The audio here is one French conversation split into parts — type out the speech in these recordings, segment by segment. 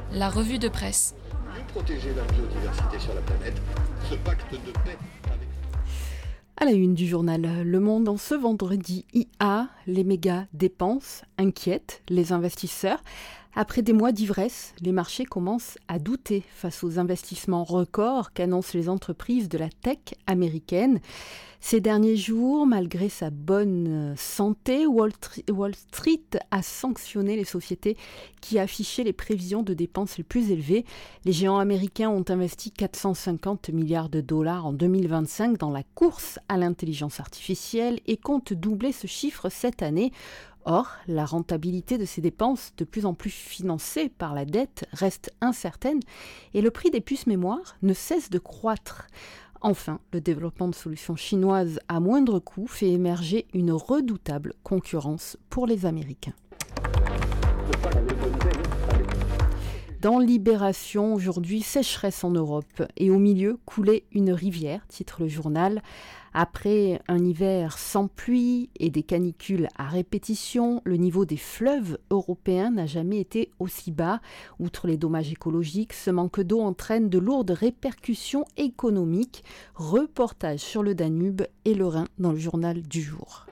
La revue de presse. Mieux protéger la biodiversité sur la planète, ce pacte de paix avec... À la une du journal Le Monde, en ce vendredi IA, les méga dépenses inquiètent les investisseurs. Après des mois d'ivresse, les marchés commencent à douter face aux investissements records qu'annoncent les entreprises de la tech américaine. Ces derniers jours, malgré sa bonne santé, Wall Street a sanctionné les sociétés qui affichaient les prévisions de dépenses les plus élevées. Les géants américains ont investi 450 milliards de dollars en 2025 dans la course à l'intelligence artificielle et comptent doubler ce chiffre cette année. Or, la rentabilité de ces dépenses, de plus en plus financées par la dette, reste incertaine et le prix des puces mémoire ne cesse de croître. Enfin, le développement de solutions chinoises à moindre coût fait émerger une redoutable concurrence pour les Américains. Dans Libération, aujourd'hui, sécheresse en Europe et au milieu, coulait une rivière, titre le journal. Après un hiver sans pluie et des canicules à répétition, le niveau des fleuves européens n'a jamais été aussi bas. Outre les dommages écologiques, ce manque d'eau entraîne de lourdes répercussions économiques. Reportage sur le Danube et le Rhin dans le journal du jour.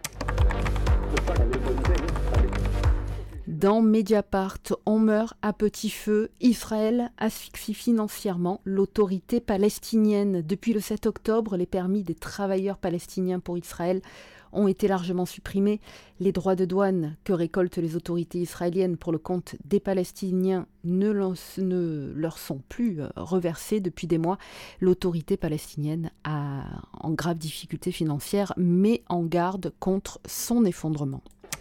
Dans Mediapart, on meurt à petit feu. Israël asphyxie financièrement l'autorité palestinienne. Depuis le 7 octobre, les permis des travailleurs palestiniens pour Israël ont été largement supprimés. Les droits de douane que récoltent les autorités israéliennes pour le compte des Palestiniens ne leur sont plus reversés depuis des mois. L'autorité palestinienne en grave difficulté financière met en garde contre son effondrement.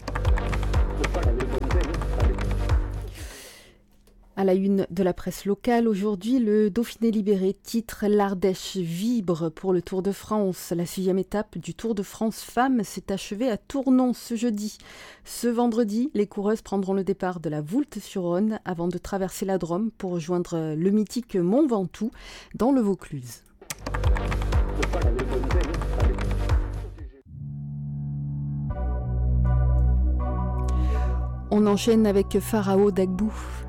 À la une de la presse locale, aujourd'hui, le Dauphiné libéré titre « L'Ardèche vibre pour le Tour de France ». La 6e étape du Tour de France Femmes s'est achevée à Tournon ce jeudi. Ce vendredi, les coureuses prendront le départ de la Voulte-sur-Rhône avant de traverser la Drôme pour rejoindre le mythique Mont Ventoux dans le Vaucluse. On enchaîne avec Pharao Dagbou.